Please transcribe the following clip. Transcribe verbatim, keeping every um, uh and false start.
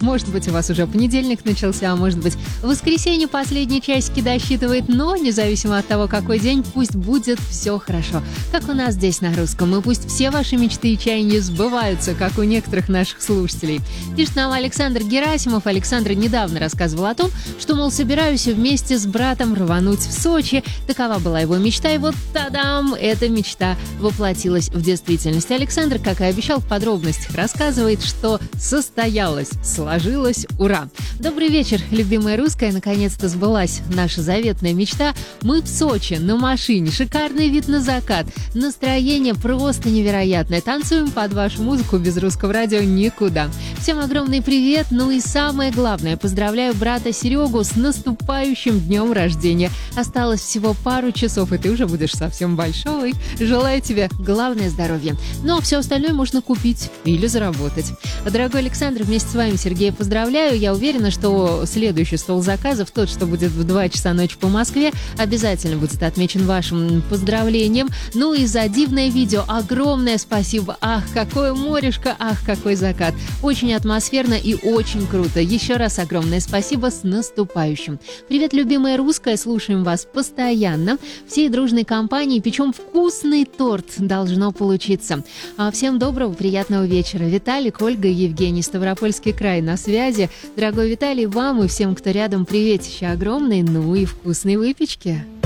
Может быть, у вас уже понедельник начался, а может быть, воскресенье последние часики досчитывает, но независимо от того, какой день, пусть будет все хорошо. Как у нас здесь на русском, и пусть все ваши мечты и чаяния сбываются, как у некоторых наших слушателей. Пишет нам Александр Герасимов. Александр недавно рассказывал о том, что, мол, собираюсь вместе с братом рвануть в Сочи. Такова была его мечта, и вот тадам, эта мечта воплотилась в действительность. Александр, как и обещал, в подробностях рассказывает, что состоялось, сложилось, ура! Добрый вечер, любимая русская, наконец-то сбылась наша заветная мечта. Мы в Сочи, на машине, шикарный вид на закат, настроение просто невероятное. Танцуем под вашу музыку, без русского радио никуда. Всем огромный привет, ну и самое главное, поздравляю брата Серегу с наступающим днем рождения. Осталось всего пару часов, и ты уже будешь совсем большой. Желаю тебе главное здоровье. Ну а все остальное можно купить или заработать. Дорогой Александр, вместе с вами Сергея поздравляю. Я уверена, что следующий стол заказов, тот, что будет в два часа ночи по Москве, обязательно будет отмечен вашим поздравлением. Ну и за дивное видео огромное спасибо. Ах, какое морешко, ах, какой закат. Очень атмосферно и очень круто. Еще раз огромное спасибо, с наступающим. Привет, любимая русская, слушаем вас постоянно. Всей дружной компанией печем вкусный торт, должно получиться. А всем доброго, приятного вечера. Виталик, Ольга и Евгений, Ставропольский край на связи. Дорогой Виталий, вам и всем, кто рядом, приветище огромное, ну и вкусной выпечки.